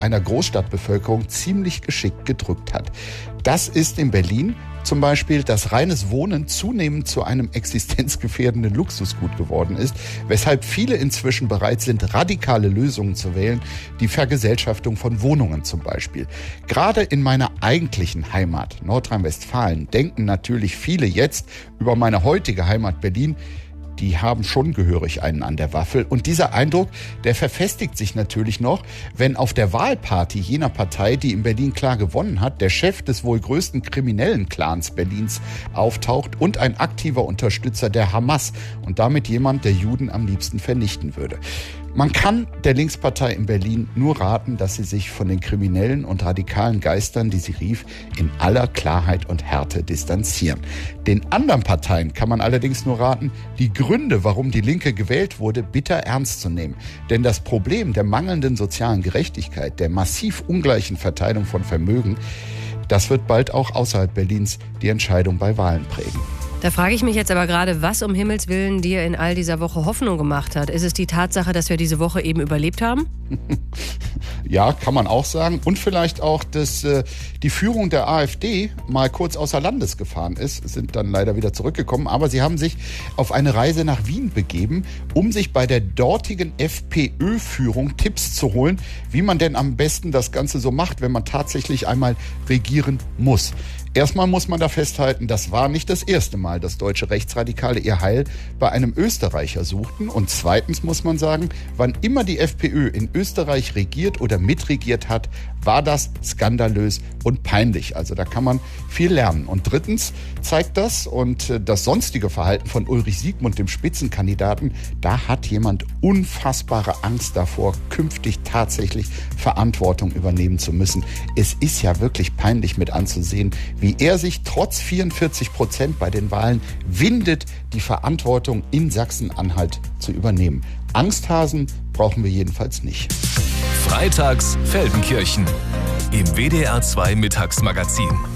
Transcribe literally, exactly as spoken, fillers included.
einer Großstadtbevölkerung ziemlich geschickt gedrückt hat. Das ist in Berlin zum Beispiel, dass reines Wohnen zunehmend zu einem existenzgefährdenden Luxusgut geworden ist, weshalb viele inzwischen bereit sind, radikale Lösungen zu wählen, die Vergesellschaftung von Wohnungen zum Beispiel. Gerade in meiner eigentlichen Heimat, Nordrhein-Westfalen, denken natürlich viele jetzt über meine heutige Heimat Berlin. Die haben schon gehörig einen an der Waffel. Und dieser Eindruck, der verfestigt sich natürlich noch, wenn auf der Wahlparty jener Partei, die in Berlin klar gewonnen hat, der Chef des wohl größten kriminellen Clans Berlins auftaucht und ein aktiver Unterstützer der Hamas und damit jemand, der Juden am liebsten vernichten würde. Man kann der Linkspartei in Berlin nur raten, dass sie sich von den kriminellen und radikalen Geistern, die sie rief, in aller Klarheit und Härte distanzieren. Den anderen Parteien kann man allerdings nur raten, die Gründe, warum die Linke gewählt wurde, bitter ernst zu nehmen. Denn das Problem der mangelnden sozialen Gerechtigkeit, der massiv ungleichen Verteilung von Vermögen, das wird bald auch außerhalb Berlins die Entscheidung bei Wahlen prägen. Da frage ich mich jetzt aber gerade, was um Himmels Willen dir in all dieser Woche Hoffnung gemacht hat. Ist es die Tatsache, dass wir diese Woche eben überlebt haben? Ja, kann man auch sagen. Und vielleicht auch, dass äh, die Führung der AfD mal kurz außer Landes gefahren ist, sind dann leider wieder zurückgekommen. Aber sie haben sich auf eine Reise nach Wien begeben, um sich bei der dortigen FPÖ-Führung Tipps zu holen, wie man denn am besten das Ganze so macht, wenn man tatsächlich einmal regieren muss. Erstmal muss man da festhalten, das war nicht das erste Mal, dass deutsche Rechtsradikale ihr Heil bei einem Österreicher suchten. Und zweitens muss man sagen, wann immer die FPÖ in Österreich regiert oder mitregiert hat, war das skandalös und peinlich. Also da kann man viel lernen. Und drittens zeigt das und das sonstige Verhalten von Ulrich Siegmund, dem Spitzenkandidaten, da hat jemand unfassbare Angst davor, künftig tatsächlich Verantwortung übernehmen zu müssen. Es ist ja wirklich peinlich mit anzusehen, wie er sich trotz vierundvierzig Prozent bei den Wahlen windet, die Verantwortung in Sachsen-Anhalt zu übernehmen. Angsthasen brauchen wir jedenfalls nicht. Freitags Feldenkirchen im W D R zwei Mittagsmagazin.